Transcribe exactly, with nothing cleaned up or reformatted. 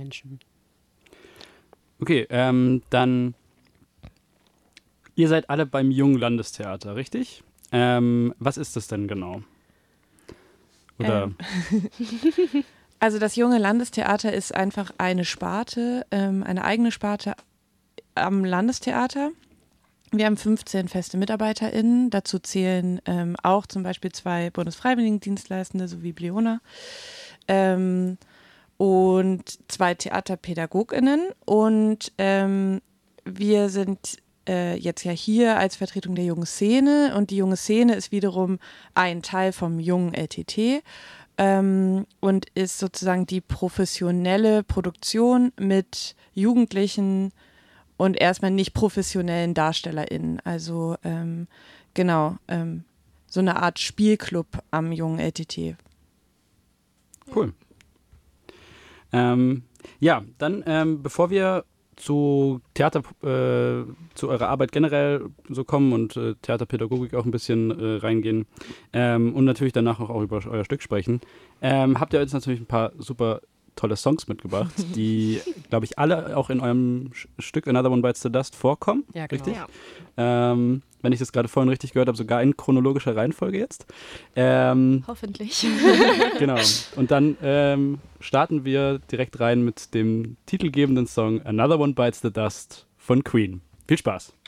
Menschen. Okay, ähm, dann, ihr seid alle beim Jungen Landestheater, richtig? Ähm, was ist das denn genau? Oder? Ähm. Also das Junge Landestheater ist einfach eine Sparte, ähm, eine eigene Sparte am Landestheater. Wir haben fünfzehn feste MitarbeiterInnen. Dazu zählen ähm, auch zum Beispiel zwei Bundesfreiwilligendienstleistende sowie Bleona. Ähm, und zwei TheaterpädagogInnen. Und ähm, wir sind äh, jetzt ja hier als Vertretung der jungen Szene. Und die junge Szene ist wiederum ein Teil vom jungen L T T. Ähm, und ist sozusagen die professionelle Produktion mit Jugendlichen und erstmal nicht professionellen DarstellerInnen. Also ähm, genau, ähm, so eine Art Spielclub am jungen L T T. Cool. Ähm, ja, dann ähm, bevor wir zu Theater, äh, zu eurer Arbeit generell so kommen und äh, Theaterpädagogik auch ein bisschen äh, reingehen ähm, und natürlich danach auch, auch über euer Stück sprechen, ähm, habt ihr jetzt natürlich ein paar super tolle Songs mitgebracht, die, glaube ich, alle auch in eurem Sch- Stück Another One Bites the Dust vorkommen. Ja, genau. Richtig? Ja. Ähm, wenn ich das gerade vorhin richtig gehört habe, sogar in chronologischer Reihenfolge jetzt. Ähm, Hoffentlich. genau. Und dann ähm, starten wir direkt rein mit dem titelgebenden Song Another One Bites the Dust von Queen. Viel Spaß.